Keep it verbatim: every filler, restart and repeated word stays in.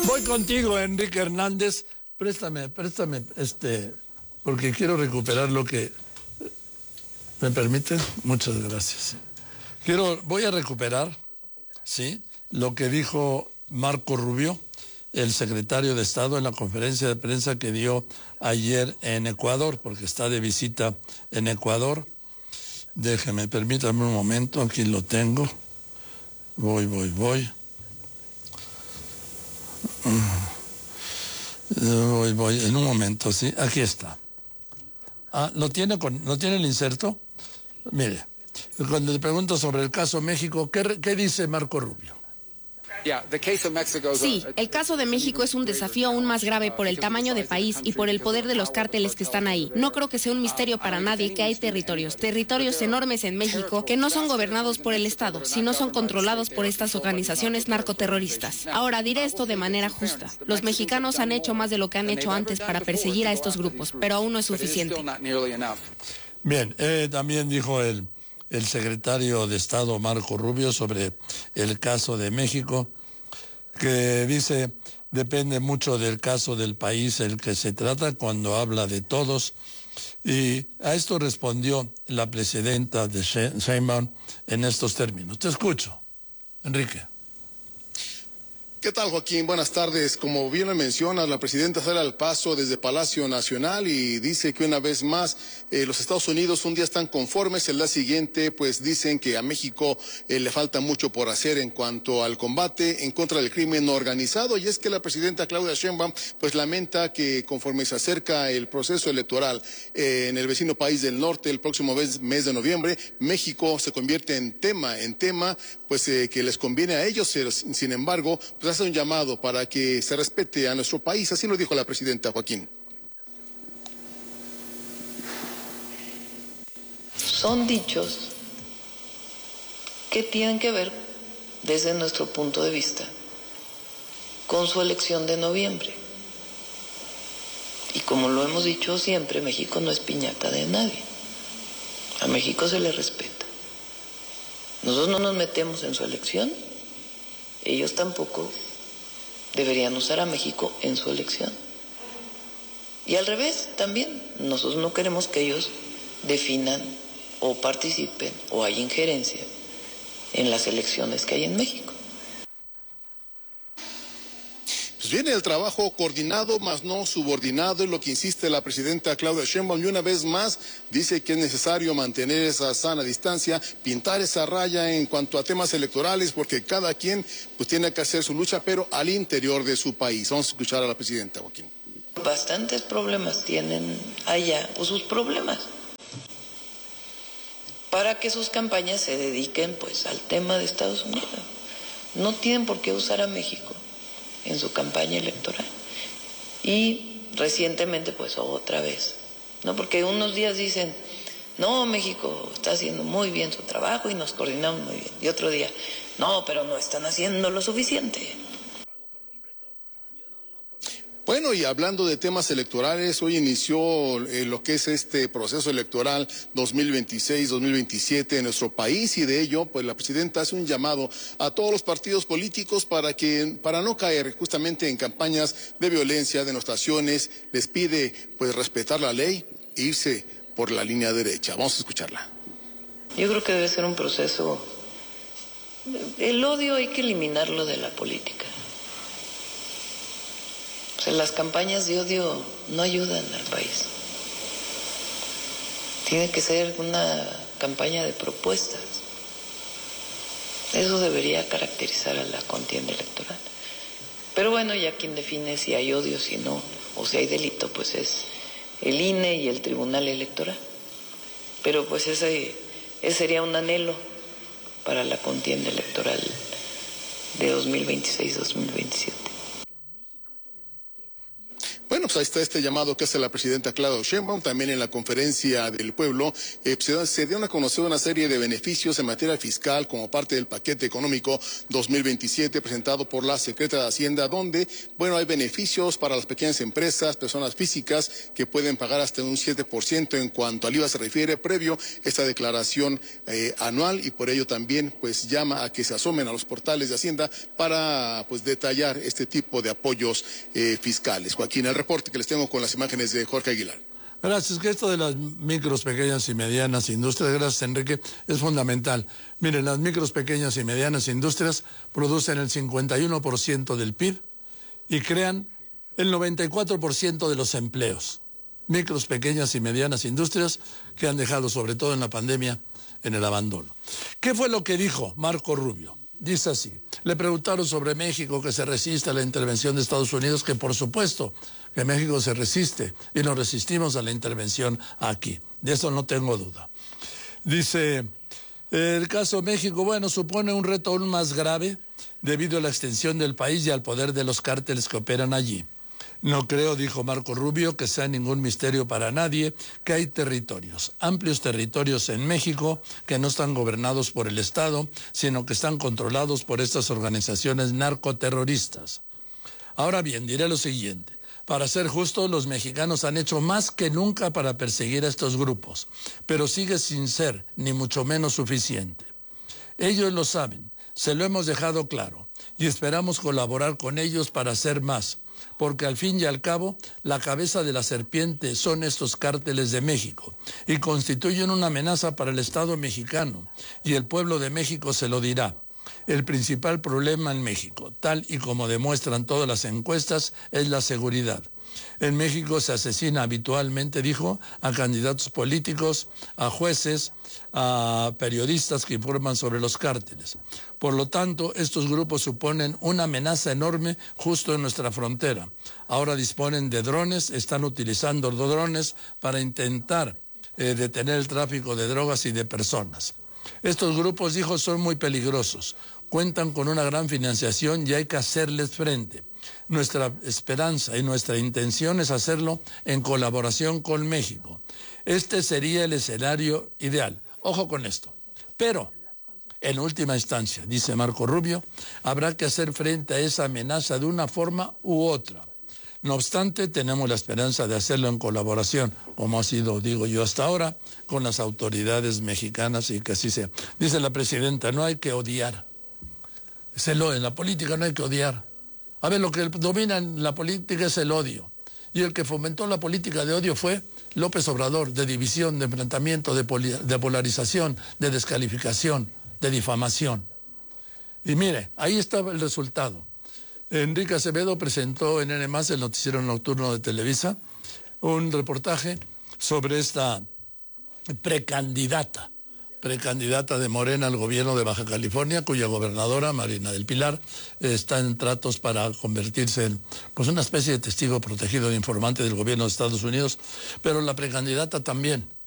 Voy contigo, Enrique Hernández. Préstame, préstame, este, porque quiero recuperar lo que... ¿Me permite? Muchas gracias. Quiero, voy a recuperar, ¿sí?, lo que dijo Marco Rubio, el secretario de Estado, en la conferencia de prensa que dio ayer en Ecuador, porque está de visita en Ecuador. Déjeme, permítame un momento, aquí lo tengo. Voy, voy, voy. Voy, voy, en un momento, sí, aquí está. Ah, ¿lo tiene, con, ¿lo tiene el inserto? Mire, cuando le pregunto sobre el caso México, ¿qué, qué dice Marco Rubio? Sí, el caso de México es un desafío aún más grave por el tamaño de país y por el poder de los cárteles que están ahí. No creo que sea un misterio para nadie que hay territorios, territorios enormes en México que no son gobernados por el Estado, sino son controlados por estas organizaciones narcoterroristas. Ahora, diré esto de manera justa. Los mexicanos han hecho más de lo que han hecho antes para perseguir a estos grupos, pero aún no es suficiente. Bien, eh, también dijo el... el secretario de Estado Marco Rubio sobre el caso de México, que dice, depende mucho del caso del país el que se trata cuando habla de todos, y a esto respondió la presidenta de Sheinbaum en estos términos. Te escucho, Enrique. ¿Qué tal, Joaquín? Buenas tardes. Como bien lo mencionas, la presidenta sale al paso desde Palacio Nacional y dice que una vez más eh, los Estados Unidos un día están conformes, el día siguiente pues dicen que a México eh, le falta mucho por hacer en cuanto al combate en contra del crimen organizado, y es que la presidenta Claudia Sheinbaum pues lamenta que conforme se acerca el proceso electoral eh, en el vecino país del norte el próximo mes, mes de noviembre, México se convierte en tema, en tema pues eh, que les conviene a ellos. Sin embargo, pues hace un llamado para que se respete a nuestro país, así lo dijo la presidenta, Joaquín. Son dichos que tienen que ver, desde nuestro punto de vista, con su elección de noviembre. Y como lo hemos dicho siempre, México no es piñata de nadie. A México se le respeta. Nosotros no nos metemos en su elección, ellos tampoco deberían usar a México en su elección. Y al revés también, nosotros no queremos que ellos definan o participen o haya injerencia en las elecciones que hay en México. Pues viene el trabajo coordinado, más no subordinado, es lo que insiste la presidenta Claudia Sheinbaum, y una vez más dice que es necesario mantener esa sana distancia, pintar esa raya en cuanto a temas electorales, porque cada quien pues tiene que hacer su lucha, pero al interior de su país. Vamos a escuchar a la presidenta, Joaquín. Bastantes problemas tienen allá, o sus problemas, para que sus campañas se dediquen pues al tema de Estados Unidos. No tienen por qué usar a México en su campaña electoral. Y recientemente pues otra vez, ¿no? Porque unos días dicen, no, México está haciendo muy bien su trabajo y nos coordinamos muy bien, y otro día, no, pero no están haciendo lo suficiente. Bueno, y hablando de temas electorales, hoy inició eh, lo que es este proceso electoral dos mil veintiséis dos mil veintisiete en nuestro país, y de ello, pues la presidenta hace un llamado a todos los partidos políticos para que, para no caer justamente en campañas de violencia, denostaciones. Les pide, pues, respetar la ley e irse por la línea derecha. Vamos a escucharla. Yo creo que debe ser un proceso. El odio hay que eliminarlo de la política. O sea, las campañas de odio no ayudan al país. Tiene que ser una campaña de propuestas. Eso debería caracterizar a la contienda electoral. Pero bueno, ya quien define si hay odio, si no, o si hay delito, pues es el I N E y el Tribunal Electoral. Pero pues ese, ese sería un anhelo para la contienda electoral de dos mil veintiséis dos mil veintisiete. Bueno, pues ahí está este llamado que hace la presidenta Claudia Sheinbaum. También en la conferencia del pueblo eh, se, se dieron a conocer una serie de beneficios en materia fiscal como parte del paquete económico dos mil veintisiete presentado por la Secretaría de Hacienda, donde, bueno, hay beneficios para las pequeñas empresas, personas físicas que pueden pagar hasta un siete por ciento en cuanto al I V A se refiere, previo esta declaración eh, anual, y por ello también pues llama a que se asomen a los portales de Hacienda para pues detallar este tipo de apoyos eh, fiscales. Joaquín, el reporte que les tengo con las imágenes de Jorge Aguilar. Gracias, que esto de las micros, pequeñas y medianas industrias, gracias Enrique, es fundamental. Miren, las micros, pequeñas y medianas industrias producen el cincuenta y uno por ciento del P I B y crean el noventa y cuatro por ciento de los empleos. Micros, pequeñas y medianas industrias que han dejado, sobre todo en la pandemia, en el abandono. ¿Qué fue lo que dijo Marco Rubio? Dice así, le preguntaron sobre México, que se resiste a la intervención de Estados Unidos, que por supuesto que México se resiste y nos resistimos a la intervención aquí. De eso no tengo duda. Dice, el caso México, bueno, supone un reto aún más grave debido a la extensión del país y al poder de los cárteles que operan allí. No creo, dijo Marco Rubio, que sea ningún misterio para nadie que hay territorios, amplios territorios en México que no están gobernados por el Estado, sino que están controlados por estas organizaciones narcoterroristas. Ahora bien, diré lo siguiente. Para ser justos, los mexicanos han hecho más que nunca para perseguir a estos grupos, pero sigue sin ser ni mucho menos suficiente. Ellos lo saben, se lo hemos dejado claro, y esperamos colaborar con ellos para hacer más, porque al fin y al cabo, la cabeza de la serpiente son estos cárteles de México, y constituyen una amenaza para el Estado mexicano, y el pueblo de México se lo dirá. El principal problema en México, tal y como demuestran todas las encuestas, es la seguridad. En México se asesina habitualmente, dijo, a candidatos políticos, a jueces, a periodistas que informan sobre los cárteles. Por lo tanto, estos grupos suponen una amenaza enorme justo en nuestra frontera. Ahora disponen de drones, están utilizando drones para intentar eh, detener el tráfico de drogas y de personas. Estos grupos, dijo, son muy peligrosos, cuentan con una gran financiación y hay que hacerles frente. Nuestra esperanza y nuestra intención es hacerlo en colaboración con México. Este sería el escenario ideal. Ojo con esto. Pero, en última instancia, dice Marco Rubio, habrá que hacer frente a esa amenaza de una forma u otra. No obstante, tenemos la esperanza de hacerlo en colaboración, como ha sido, digo yo, hasta ahora, con las autoridades mexicanas y que así sea. Dice la presidenta, no hay que odiar. En la política no hay que odiar. A ver, lo que domina en la política es el odio. Y el que fomentó la política de odio fue López Obrador, de división, de enfrentamiento, de, poli- de polarización, de descalificación, de difamación. Y mire, ahí estaba el resultado. Enrique Acevedo presentó en N más, el noticiero nocturno de Televisa, un reportaje sobre esta precandidata, precandidata de Morena al gobierno de Baja California, cuya gobernadora, Marina del Pilar, está en tratos para convertirse en pues, una especie de testigo protegido de informante del gobierno de Estados Unidos, pero la precandidata también